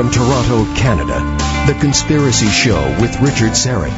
From Toronto, Canada, The Conspiracy Show with Richard Syrett.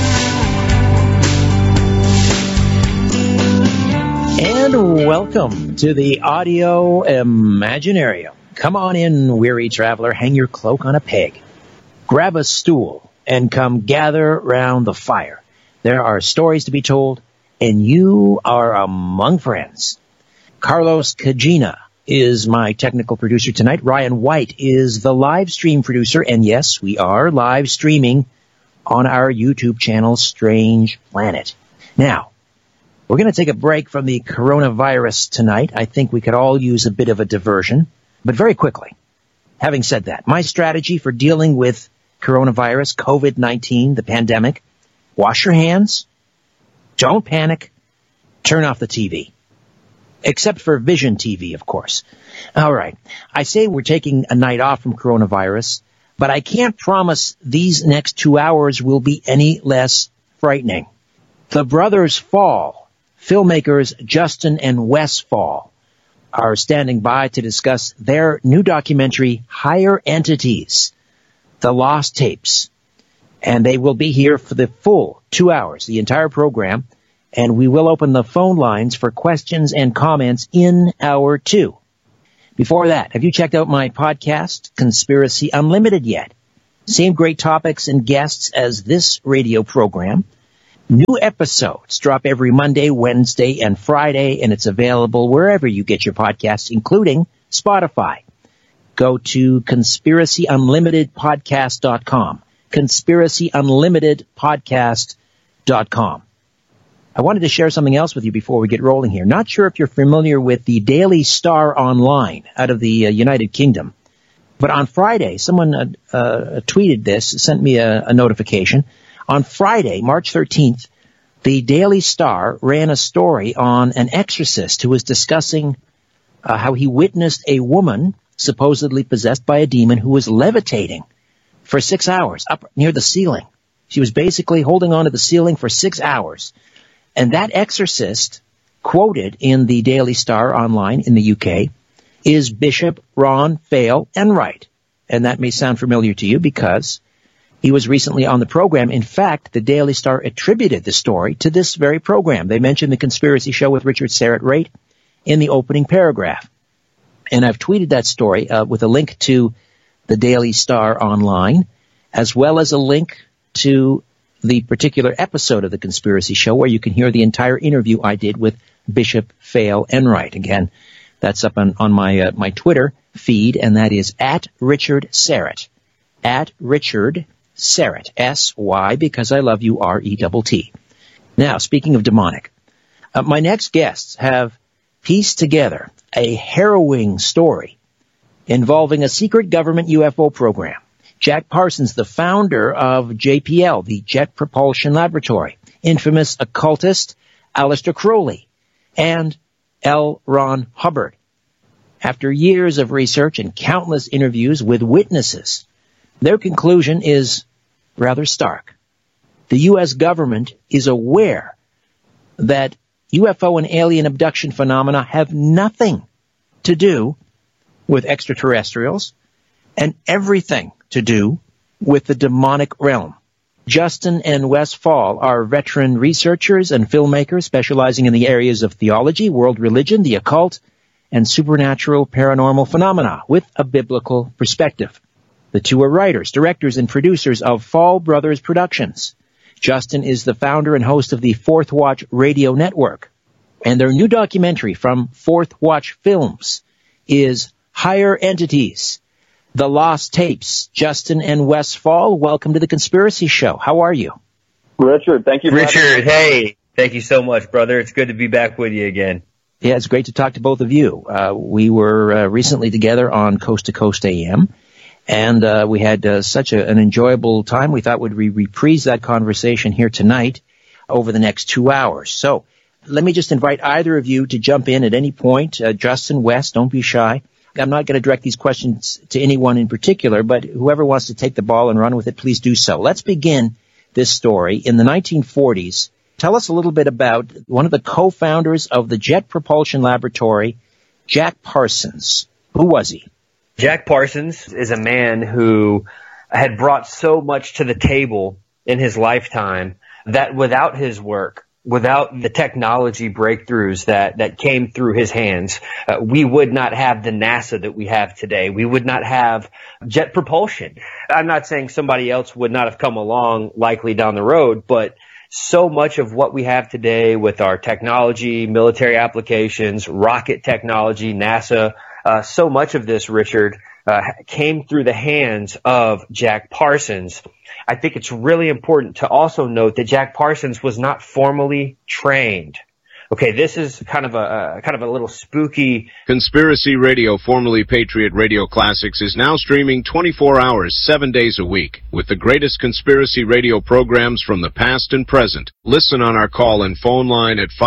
And welcome to the Audio Imaginarium. Come on in, weary traveler, hang your cloak on a peg. Grab a stool and come gather round the fire. There are stories to be told, and you are among friends. Carlos Cagina is my technical producer tonight. Ryan White is the live stream producer. And yes, we are live streaming on our YouTube channel, Strange Planet. Now, we're going to take a break from the coronavirus tonight. I think we could all use a bit of a diversion, but very quickly. Having said that, my strategy for dealing with coronavirus, COVID-19, the pandemic, wash your hands, don't panic, turn off the TV. Except for Vision TV, of course. All right. I say we're taking a night off from coronavirus, but I can't promise these next 2 hours will be any less frightening. The brothers Fall, filmmakers Justin and Wes Fall, are standing by to discuss their new documentary, Higher Entities, The Lost Tapes. And they will be here for the full 2 hours, the entire program. And we will open the phone lines for questions and comments in hour 2. Before that, have you checked out my podcast, Conspiracy Unlimited, yet? Same great topics and guests as this radio program. New episodes drop every Monday, Wednesday, and Friday, and it's available wherever you get your podcasts, including Spotify. Go to conspiracyunlimitedpodcast.com. conspiracyunlimitedpodcast.com. I wanted to share something else with you before we get rolling here. Not sure if you're familiar with the Daily Star Online out of the United Kingdom. But on Friday, someone tweeted this, sent me a notification. On Friday, March 13th, the Daily Star ran a story on an exorcist who was discussing how he witnessed a woman supposedly possessed by a demon who was levitating for 6 hours up near the ceiling. She was basically holding on to the ceiling for 6 hours. And that exorcist, quoted in the Daily Star Online in the UK, is Bishop Ron Fail Enright. And that may sound familiar to you because he was recently on the program. In fact, the Daily Star attributed the story to this very program. They mentioned the Conspiracy Show with Richard Syrett right in the opening paragraph. And I've tweeted that story with a link to the Daily Star Online, as well as a link to the particular episode of The Conspiracy Show where you can hear the entire interview I did with Bishop Fail Enright. Again, that's up on my my Twitter feed, and that is at Richard Syrett. At Richard Syrett. S-Y, because I love you, R-E-T-T. Now, speaking of demonic, my next guests have pieced together a harrowing story involving a secret government UFO program. Jack Parsons, the founder of JPL, the Jet Propulsion Laboratory, infamous occultist Aleister Crowley, and L. Ron Hubbard. After years of research and countless interviews with witnesses, their conclusion is rather stark. The U.S. government is aware that UFO and alien abduction phenomena have nothing to do with extraterrestrials and everything to do with the demonic realm. Justin and Wes Fall are veteran researchers and filmmakers specializing in the areas of theology, world religion, the occult, and supernatural paranormal phenomena with a biblical perspective. The two are writers, directors, and producers of Fall Brothers Productions. Justin is the founder and host of the Fourth Watch Radio Network. And their new documentary from Fourth Watch Films is Higher Entities, The Lost Tapes. Justin and Wes Fall, welcome to The Conspiracy Show. How are you? Richard, thank you. Richard, hey, thank you so much, brother. It's good to be back with you again. Yeah, it's great to talk to both of you. We were recently together on Coast to Coast AM, and we had such an enjoyable time. We thought we'd reprise that conversation here tonight over the next 2 hours. So let me just invite either of you to jump in at any point. Justin, Wes, don't be shy. I'm not going to direct these questions to anyone in particular, but whoever wants to take the ball and run with it, please do so. Let's begin this story. In the 1940s, tell us a little bit about one of the co-founders of the Jet Propulsion Laboratory, Jack Parsons. Who was he? Jack Parsons is a man who had brought so much to the table in his lifetime that without his work, without the technology breakthroughs that came through his hands, we would not have the NASA that we have today. We would not have jet propulsion. I'm not saying somebody else would not have come along likely down the road, but so much of what we have today with our technology, military applications, rocket technology, NASA, so much of this, Richard, came through the hands of Jack Parsons. I think it's really important to also note that Jack Parsons was not formally trained. Okay, this is kind of a little spooky. Conspiracy Radio, formerly Patriot Radio Classics, is now streaming 24 hours, 7 days a week, with the greatest conspiracy radio programs from the past and present. Listen on our call and phone line at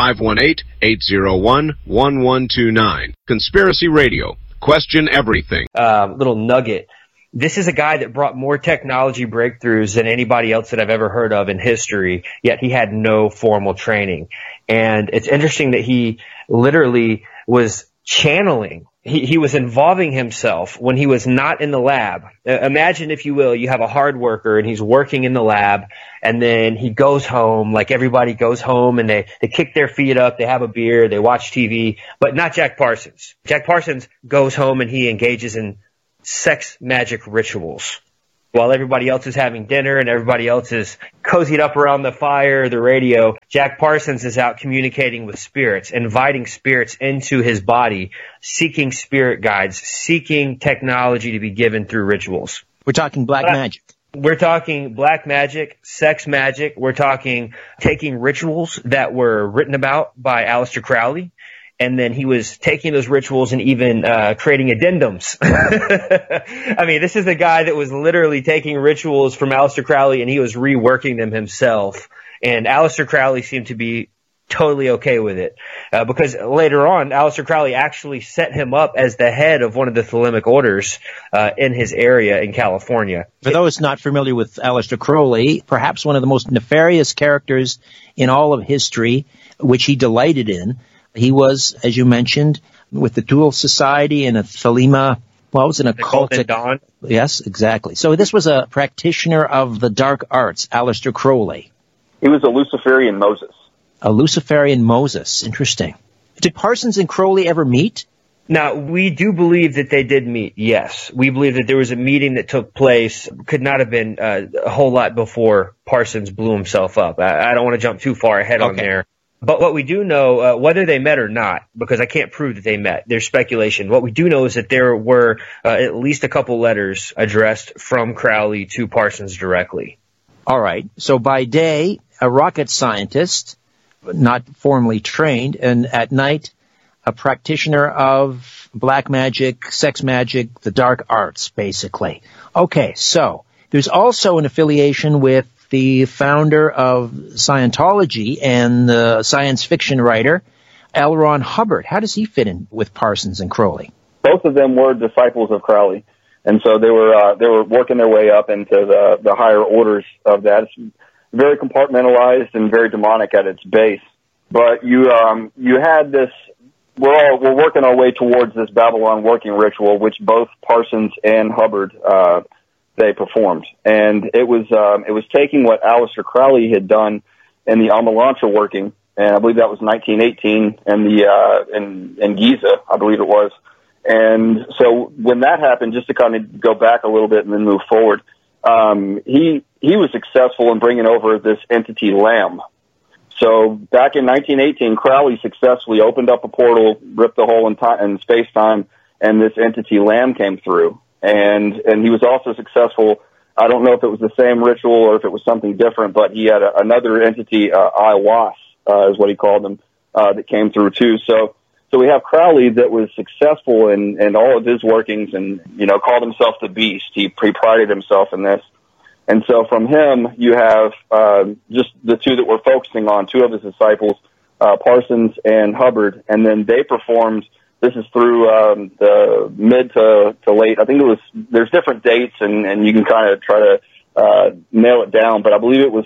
518-801-1129. Conspiracy Radio. Question everything. Little nugget. This is a guy that brought more technology breakthroughs than anybody else that I've ever heard of in history, yet he had no formal training. And it's interesting that he literally was channeling. He was involving himself when he was not in the lab. Imagine, if you will, you have a hard worker and he's working in the lab, and then he goes home, like everybody goes home, and they kick their feet up, they have a beer, they watch TV, but not Jack Parsons. Jack Parsons goes home and he engages in sex magic rituals. While everybody else is having dinner and everybody else is cozied up around the fire, the radio, Jack Parsons is out communicating with spirits, inviting spirits into his body, seeking spirit guides, seeking technology to be given through rituals. We're talking black magic. We're talking black magic, sex magic. We're talking taking rituals that were written about by Aleister Crowley, and then he was taking those rituals and even creating addendums. I mean, this is a guy that was literally taking rituals from Aleister Crowley and he was reworking them himself. And Aleister Crowley seemed to be totally okay with it, because later on, Aleister Crowley actually set him up as the head of one of the Thelemic orders in his area in California. For those not familiar with Aleister Crowley, perhaps one of the most nefarious characters in all of history, which he delighted in. He was, as you mentioned, with the Thule Society and a Thelema. Well, it was an occultic. Dawn. Yes, exactly. So this was a practitioner of the dark arts, Aleister Crowley. He was a Luciferian Moses. A Luciferian Moses. Interesting. Did Parsons and Crowley ever meet? Now, we do believe that they did meet, yes. We believe that there was a meeting that took place, could not have been a whole lot before Parsons blew himself up. I don't want to jump too far ahead on there. But what we do know, whether they met or not, because I can't prove that they met, there's speculation. What we do know is that there were at least a couple letters addressed from Crowley to Parsons directly. All right. So by day, a rocket scientist, not formally trained, and at night, a practitioner of black magic, sex magic, the dark arts, basically. Okay, so there's also an affiliation with the founder of Scientology and the science fiction writer, L. Ron Hubbard. How does he fit in with Parsons and Crowley? Both of them were disciples of Crowley, and so they were working their way up into the higher orders of that. It's very compartmentalized and very demonic at its base. But you had this. We're working our way towards this Babylon working ritual, which both Parsons and Hubbard they performed, and it was taking what Aleister Crowley had done in the Amalantrah working, and I believe that was 1918, and in Giza, I believe it was. And so when that happened, just to kind of go back a little bit and then move forward, he was successful in bringing over this entity Lamb. So back in 1918, Crowley successfully opened up a portal, ripped the hole in space-time, and this entity Lamb came through. And he was also successful. I don't know if it was the same ritual or if it was something different, but he had another entity, Iwas, is what he called them, that came through too. So we have Crowley that was successful in all of his workings and, called himself the Beast. He prided himself in this. And so from him, you have just the two that we're focusing on, two of his disciples, Parsons and Hubbard, and then they performed. This is through the mid to late. I think there's different dates, and you can kind of try to nail it down, but I believe it was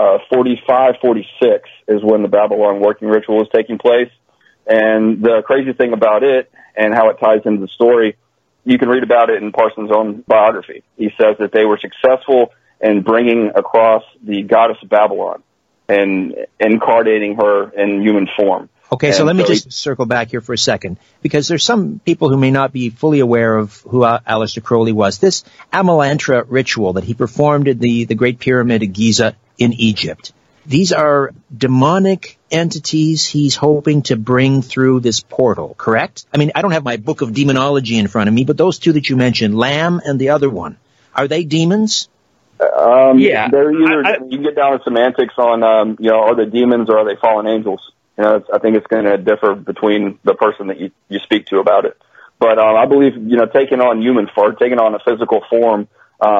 45, 46 is when the Babylon working ritual was taking place. And the crazy thing about it and how it ties into the story You can read about it in Parsons' own biography. He says that they were successful in bringing across the goddess of Babylon and incarnating her in human form. Okay, so let me just circle back here for a second, because there's some people who may not be fully aware of who Aleister Crowley was. This Amalantra ritual that he performed at the Great Pyramid of Giza in Egypt, these are demonic entities he's hoping to bring through this portal, correct? I mean, I don't have my book of demonology in front of me, but those two that you mentioned, Lamb and the other one, are they demons? Yeah. They're either, you can get down to semantics on, are they demons or are they fallen angels? I think it's going to differ between the person that you speak to about it. But I believe, taking on taking on a physical form,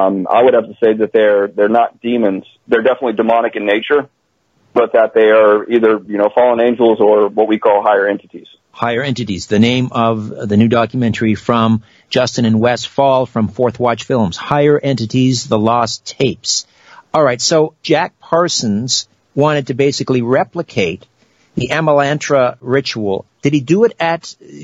I would have to say that they're not demons. They're definitely demonic in nature, but that they are either, fallen angels or what we call higher entities. Higher entities, the name of the new documentary from Justin and Wes Fall from Fourth Watch Films, Higher Entities, The Lost Tapes. All right, so Jack Parsons wanted to basically replicate the Amalantra ritual. Did he do it at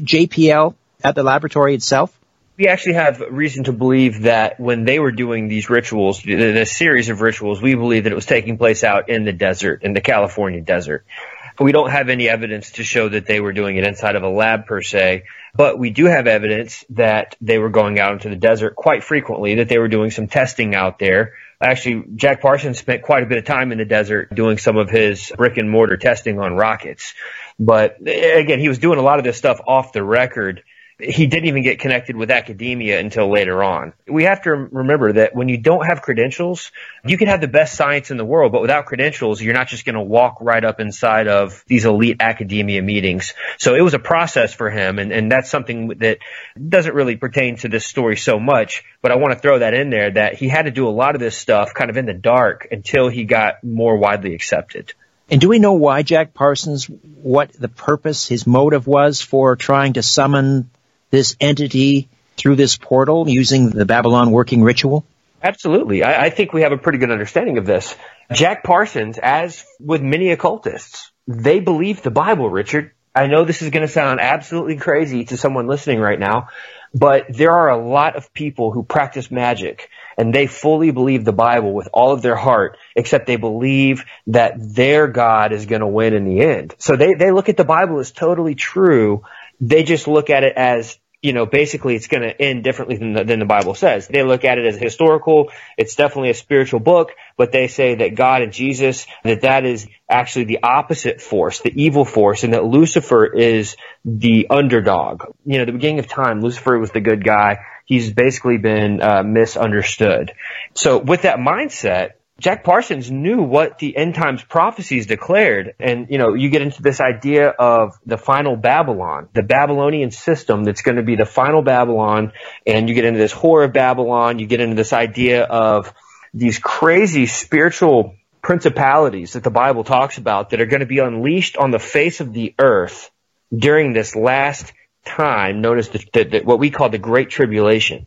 JPL, at the laboratory itself? We actually have reason to believe that when they were doing these rituals, the series of rituals, we believe that it was taking place out in the desert, in the California desert. We don't have any evidence to show that they were doing it inside of a lab per se, but we do have evidence that they were going out into the desert quite frequently, that they were doing some testing out there. Actually, Jack Parsons spent quite a bit of time in the desert doing some of his brick and mortar testing on rockets. But again, he was doing a lot of this stuff off the record. He didn't even get connected with academia until later on. We have to remember that when you don't have credentials, you can have the best science in the world, but without credentials, you're not just going to walk right up inside of these elite academia meetings. So it was a process for him, and that's something that doesn't really pertain to this story so much, but I want to throw that in there, that he had to do a lot of this stuff kind of in the dark until he got more widely accepted. And do we know why Jack Parsons, what the purpose, his motive was for trying to summon this entity through this portal using the Babylon working ritual? Absolutely. I think we have a pretty good understanding of this. Jack Parsons, as with many occultists, they believe the Bible, Richard. I know this is going to sound absolutely crazy to someone listening right now, but there are a lot of people who practice magic, and they fully believe the Bible with all of their heart, except they believe that their God is going to win in the end. So they look at the Bible as totally true. They just look at it as, basically it's going to end differently than the Bible says. They look at it as historical. It's definitely a spiritual book, but they say that God and Jesus, that is actually the opposite force, the evil force, and that Lucifer is the underdog. The beginning of time, Lucifer was the good guy. He's basically been misunderstood. So with that mindset, Jack Parsons knew what the end times prophecies declared. And, you get into this idea of the final Babylon, the Babylonian system that's going to be the final Babylon. And you get into this whore of Babylon. You get into this idea of these crazy spiritual principalities that the Bible talks about that are going to be unleashed on the face of the earth during this last time known as what we call the Great Tribulation.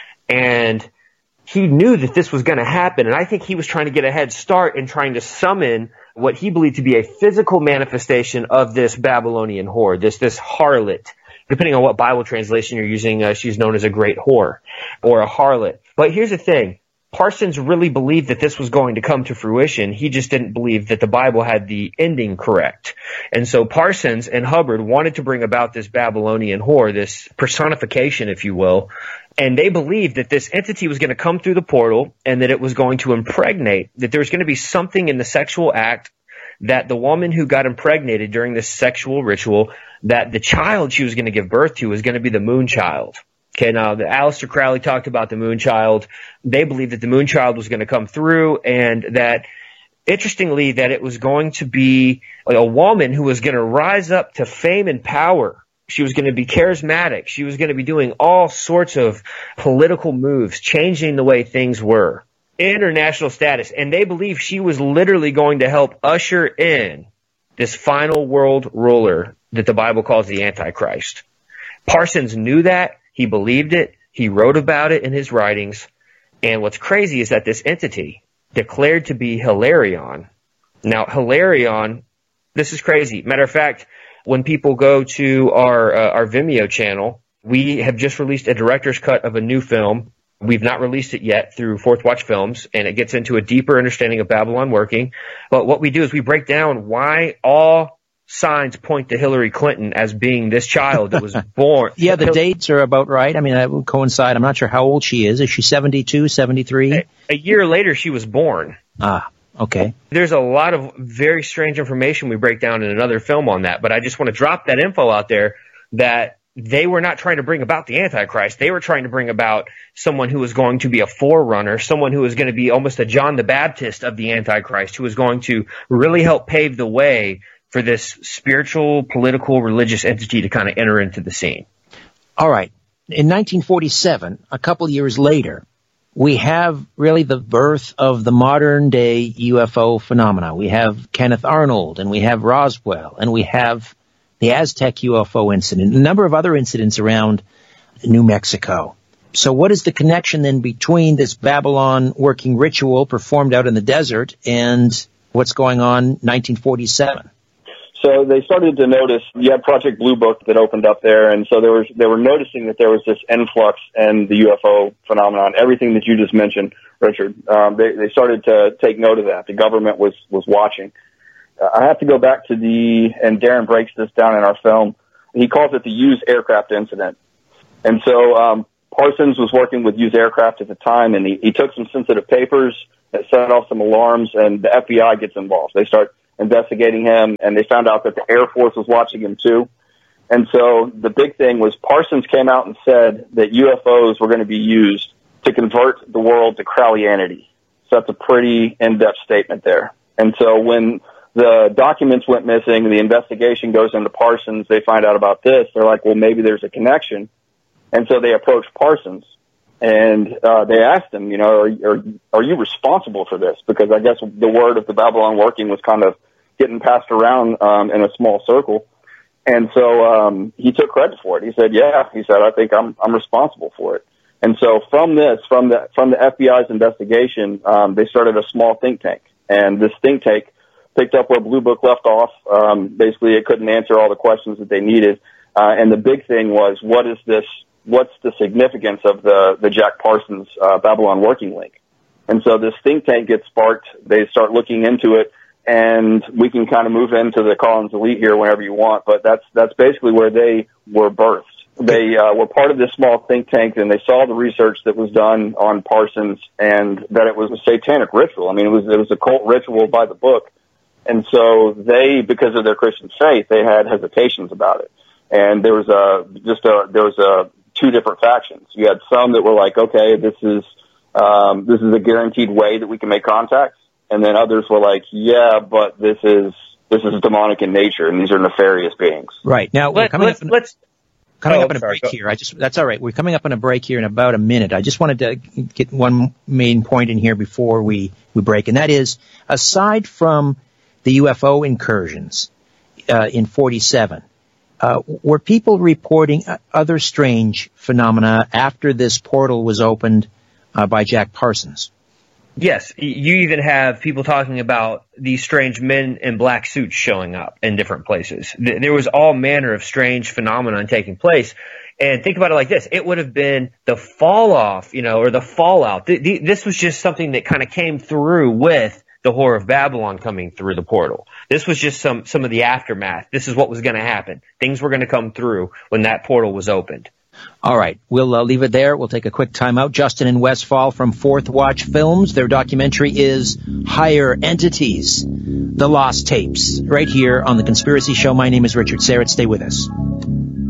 And he knew that this was going to happen, and I think he was trying to get a head start in trying to summon what he believed to be a physical manifestation of this Babylonian whore, this harlot. Depending on what Bible translation you're using, she's known as a great whore or a harlot. But here's the thing. Parsons really believed that this was going to come to fruition. He just didn't believe that the Bible had the ending correct. And so Parsons and Hubbard wanted to bring about this Babylonian whore, this personification, if you will. And they believed that this entity was going to come through the portal and that it was going to impregnate, that there was going to be something in the sexual act that the woman who got impregnated during this sexual ritual, that the child she was going to give birth to was going to be the moon child. Okay, now Aleister Crowley talked about the moon child. They believed that the moon child was going to come through, and that, interestingly, that it was going to be a woman who was going to rise up to fame and power. She was going to be charismatic. She was going to be doing all sorts of political moves, changing the way things were, international status. And they believed she was literally going to help usher in this final world ruler that the Bible calls the Antichrist. Parsons knew that. He believed it. He wrote about it in his writings. And what's crazy is that this entity, declared to be Hilarion. Now, Hilarion, this is crazy. Matter of fact, when people go to our Vimeo channel, We have just released a director's cut of a new film. We've not released it yet through Fourth Watch Films, and it gets into a deeper understanding of Babylon working. But what we do is we break down why all signs point to Hillary Clinton as being this child that was born. Yeah, the dates are about right. I mean, that would coincide. I'm not sure how old she is. Is she 72, 73? A year later, she was born. Ah, okay. There's a lot of very strange information we break down in another film on that, but I just want to drop that info out there that they were not trying to bring about the Antichrist. They were trying to bring about someone who was going to be a forerunner, someone who was going to be almost a John the Baptist of the Antichrist, who was going to really help pave the way for this spiritual, political, religious entity to kind of enter into the scene. All right. In 1947, a couple years later, we have really the birth of the modern-day UFO phenomena. We have Kenneth Arnold, and we have Roswell, and we have the Aztec UFO incident, a number of other incidents around New Mexico. So what is the connection then between this Babylon working ritual performed out in the desert and what's going on in 1947? So they started to notice, you had Project Blue Book that opened up there, and so they were noticing that there was this influx in the UFO phenomenon, everything that you just mentioned, Richard. They started to take note of that. The government was watching. I have to go back to and Darren breaks this down in our film, he calls it the used aircraft incident. And so Parsons was working with used aircraft at the time, and he took some sensitive papers that set off some alarms, and the FBI gets involved. They start investigating him, and they found out that the Air Force was watching him too. And so the big thing was Parsons came out and said that UFOs were going to be used to convert the world to Crowleyanity. So that's a pretty in-depth statement there. And so when the documents went missing, the investigation goes into Parsons, they find out about this, they're like, well, maybe there's a connection. And so they approached Parsons, and they asked him, are you responsible for this? Because I guess the word of the Babylon working was kind of getting passed around in a small circle. And so he took credit for it. He said, yeah, I think I'm responsible for it. And so from the FBI's investigation, they started a small think tank. And this think tank picked up where Blue Book left off. Basically, it couldn't answer all the questions that they needed. And the big thing was, what's the significance of the Jack Parsons Babylon working link? And so this think tank gets sparked. They start looking into it, and we can kind of move into the Collins Elite here whenever you want, but that's basically where they were birthed. They were part of this small think tank, and they saw the research that was done on Parsons, and that it was a satanic ritual. I mean, it was a cult ritual by the book. And so they, because of their Christian faith, they had hesitations about it. And there was two different factions. You had some that were like, okay, this is a guaranteed way that we can make contact. And then others were like, yeah, but this is demonic in nature, and these are nefarious beings. Right. Now, we're coming up in a break here. That's all right. We're coming up on a break here in about a minute. I just wanted to get one main point in here before we break, and that is, aside from the UFO incursions in 47, were people reporting other strange phenomena after this portal was opened by Jack Parsons? Yes, you even have people talking about these strange men in black suits showing up in different places. There was all manner of strange phenomenon taking place. And think about it like this. It would have been the fall off, or the fallout. This was just something that kind of came through with the Whore of Babylon coming through the portal. This was just some of the aftermath. This is what was going to happen. Things were going to come through when that portal was opened. All right, we'll leave it there. We'll take a quick time out. Justin and Westfall from Fourth Watch Films. Their documentary is Higher Entities, The Lost Tapes, right here on The Conspiracy Show. My name is Richard Syrett. Stay with us.